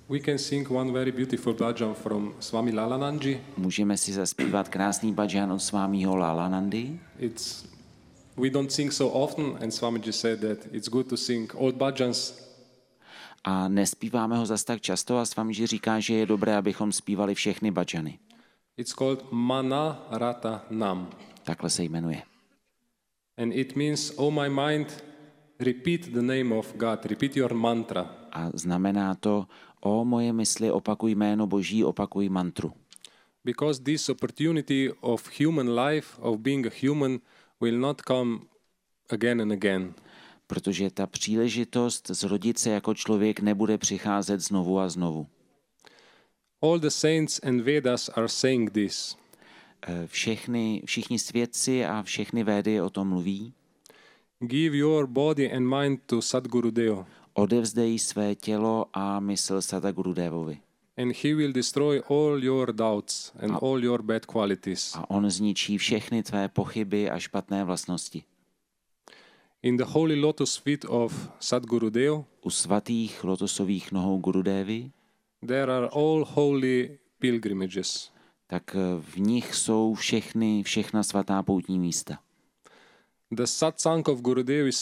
We can sing one very beautiful bhajan from Swami Lalanandji. Můžeme si zaspívat krásný bhajan od Svámího Lalanandy. We don't sing so often, and Swamiji said that it's good to sing old bhajans. A nespíváme ho zas tak často a Swamiji říká, že je dobré, abychom zpívali všechny bhajany. It's called Mana Rata Nam. Takhle se jmenuje. And it means, oh my mind, repeat the name of God, repeat your mantra. A znamená to, o moje mysli, opakuj jméno Boží, opakuj mantru. Because this opportunity of human life, of being a human, will not come again and again. Protože ta příležitost zrodit se jako člověk nebude přicházet znovu a znovu. All the saints and Vedas are saying this. Všichni svědci a všechny védy o tom mluví. Give your body and mind to Sadgurudeva. Odevzdej své tělo a mysl Sadgurudevovi. And he will destroy all your doubts and all your bad qualities. A on zničí všechny tvé pochyby a špatné vlastnosti. In the holy lotus feet of Sadgurudeva, u svatých lotosových nohou Gurudevy, there are all holy pilgrimages. Tak v nich jsou všechna svatá poutní místa. The satsang of Gurudev is